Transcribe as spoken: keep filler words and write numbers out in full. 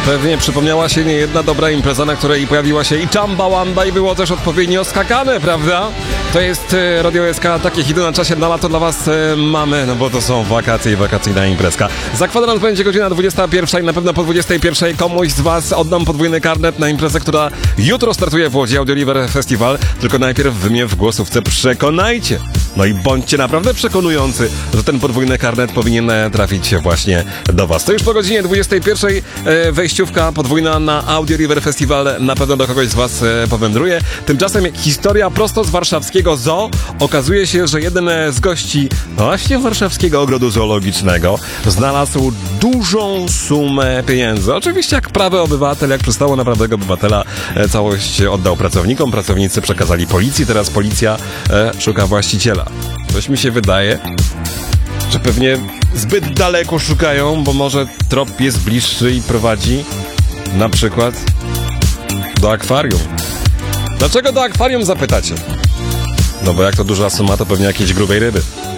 Pewnie przypomniała się niejedna dobra impreza, na której pojawiła się i Chumbawamba i było też odpowiednio skakane, prawda? To jest Radio S K, takie hity na czasie na lato dla was e, mamy, no bo to są wakacje i wakacyjna imprezka. Za kwadrans będzie godzina dwudziesta pierwsza i na pewno po dwudziestej pierwszej komuś z was oddam podwójny karnet na imprezę, która jutro startuje w Łodzi, Audioliver Festival. Tylko najpierw wy mnie w głosówce przekonajcie. No i bądźcie naprawdę przekonujący, że ten podwójny karnet powinien trafić się właśnie do was. To już po godzinie dwudziestej pierwszej e, wejściówka podwójna na Audioliver Festival na pewno do kogoś z was e, powędruje. Tymczasem historia prosto z warszawskiego zoo. Okazuje się, że jeden z gości właśnie warszawskiego ogrodu zoologicznego znalazł dużą sumę pieniędzy. Oczywiście jak prawy obywatel, jak przystało na prawego obywatela, e, całość oddał pracownikom. Pracownicy przekazali policji. Teraz policja e, szuka właściciela. Coś mi się wydaje, że pewnie zbyt daleko szukają, bo może trop jest bliższy i prowadzi na przykład do akwarium. Dlaczego do akwarium, zapytacie? No bo jak to duża suma, to pewnie jakiejś grubej ryby.